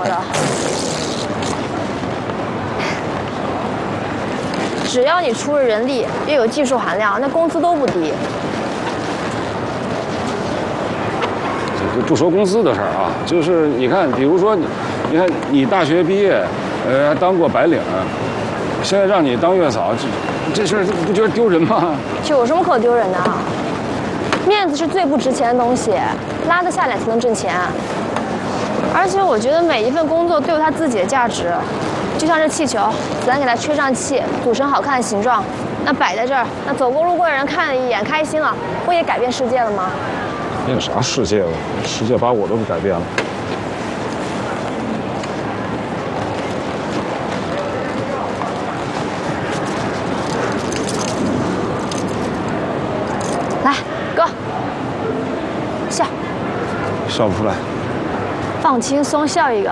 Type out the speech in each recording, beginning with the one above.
的。只要你出了人力，又有技术含量，那工资都不低。 不说工资的事儿啊，就是你看，比如说你看你大学毕业，还当过白领，现在让你当月嫂，这事儿不觉得丢人吗？ 这有什么可丢人的啊？面子是最不值钱的东西，拉得下脸才能挣钱。而且我觉得每一份工作都有它自己的价值，就像这气球，咱给它吹上气，组成好看的形状，那摆在这儿，那走过路过的人看了一眼，开心了，不也改变世界了吗？ 变啥世界了？世界把我都给改变了。 来，哥，笑， 笑不出来。 放轻松，笑一个。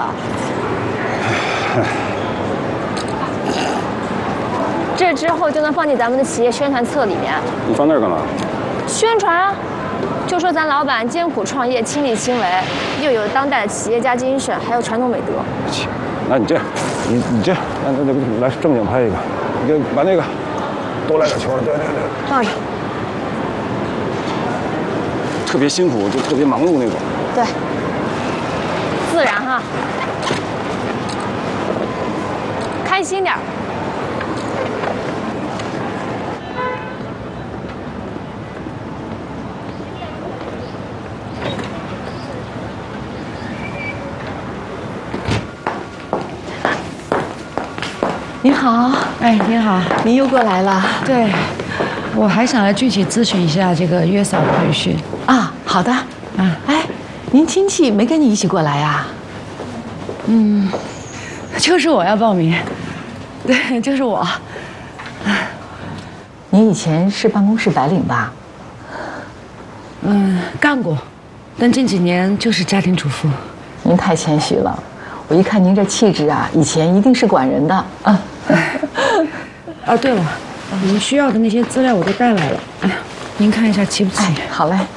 这之后就能放进咱们的企业宣传册里面。 你放那儿干嘛？ 宣传啊，就说咱老板艰苦创业，亲力亲为，又有当代的企业家精神，还有传统美德。 那你这样，你这样，来正经拍一个，你给把那个多来点球，对。 放着。 特别辛苦，就特别忙碌那种。 对。自然哈，开心点儿。 您好， 哎，您好， 您又过来了。 对，我还想来具体咨询一下这个月嫂培训啊。好的，哎，您亲戚没跟你一起过来呀？ 就是我要报名，对，就是我。 您以前是办公室白领吧？ 干过，但近几年就是家庭主妇。 您太谦虚了，我一看您这气质啊，以前一定是管人的啊。 啊，对了，您需要的那些资料我都带来了，哎，您看一下齐不齐？ 哎，好嘞。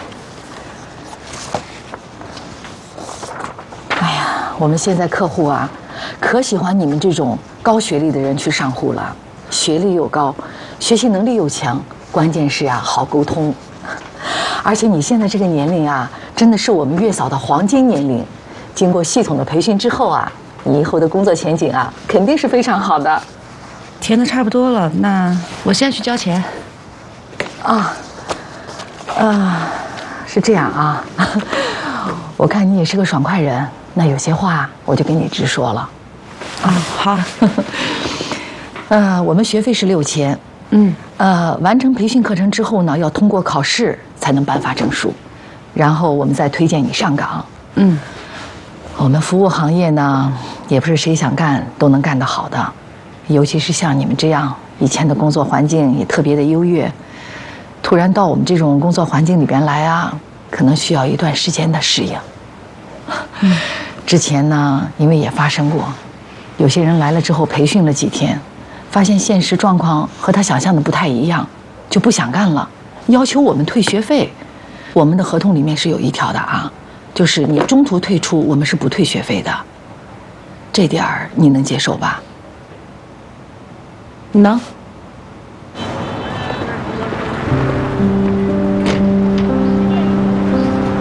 哎呀，我们现在客户啊，可喜欢你们这种高学历的人去上户了，学历又高，学习能力又强，关键是啊，好沟通。而且你现在这个年龄啊，真的是我们月嫂的黄金年龄。经过系统的培训之后啊，你以后的工作前景啊，肯定是非常好的。 填的差不多了，那我现在去交钱。 是这样啊。我看你也是个爽快人，那有些话我就跟你直说了。 好。 我们学费是6000。完成培训课程之后呢，要通过考试才能颁发证书，然后我们再推荐你上岗。我们服务行业呢，也不是谁想干都能干得好的，尤其是像你们这样以前的工作环境也特别的优越，突然到我们这种工作环境里边来啊，可能需要一段时间的适应。之前呢，因为也发生过，有些人来了之后培训了几天，发现现实状况和他想象的不太一样，就不想干了，要求我们退学费。我们的合同里面是有一条的啊，就是你中途退出，我们是不退学费的。这点儿你能接受吧？ 能。